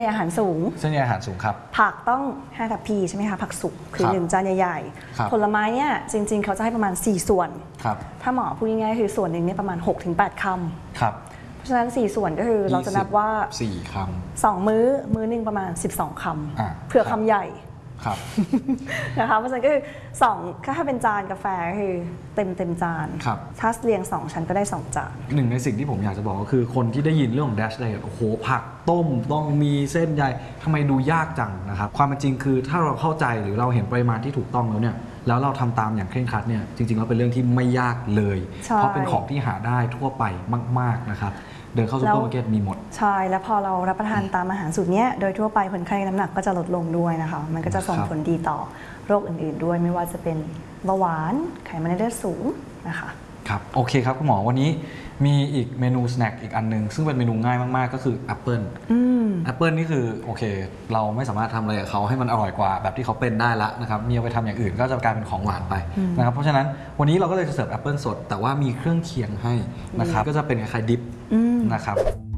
อาหารสูงเส้นใยอาหารสูงครับผักต้อง5 ทัพพีใช่ไหมคะผักสุกคือ1 จานใหญ่ๆผลไม้เนี่ยจริงๆเขาจะให้ประมาณ4 ส่วนถ้าหมอพูดง่ายๆคือส่วนหนึ่งเนี่ยประมาณ 6-8 คำเพราะฉะนั้น4 ส่วนก็คือเราจะนับว่า 4 คำ 2 มื้อนึงประมาณ12 คำเผื่อคำใหญ่นะคะเพราะฉะนั้นก็คือ2ถ้าเป็นจานกาแฟก็คือเต็มจานถ้าเรียง2 ชั้นก็ได้2 จานหนึ่งในสิ่งที่ผมอยากจะบอกก็คือคนที่ได้ยินเรื่องของ Dash Diet โอ้โหผักต้มต้องมีเส้นใยทำไมดูยากจังนะครับความเป็นจริงคือถ้าเราเข้าใจหรือเราเห็นปริมาณที่ถูกต้องแล้วเนี่ยแล้วเราทำตามอย่างเคร่งครัดเนี่ยจริงๆแล้วเป็นเรื่องที่ไม่ยากเลยเพราะเป็นของที่หาได้ทั่วไปมากๆนะครับเดินเข้าซูเปอร์มาร์เก็ตมีหมดใช่แล้วพอเรารับประทานตามอาหารสูตรนี้โดยทั่วไปคนไข้น้ำหนักก็จะลดลงด้วยนะคะมันก็จะส่งผลดีต่อโรคอื่นๆด้วยไม่ว่าจะเป็นเบาหวานไขมันในเลือดสูงนะคะครับโอเคครับคุณหมอวันนี้มีอีกเมนูสแน็คอีกอันนึงซึ่งเป็นเมนูง่ายมากๆก็คือแอปเปิลนี่คือโอเคเราไม่สามารถทำอะไรกับเขาให้มันอร่อยกว่าแบบที่เขาเป็นได้ละนะครับมีเอาไปทำอย่างอื่นก็จะกลายเป็นของหวานไปนะครับเพราะฉะนั้นวันนี้เราก็เลยจะเสิร์ฟแอปเปิลสดแต่ว่ามีเครื่องเคียงให้นะครับก็จะเป็นคล้ายๆดิปนะครับ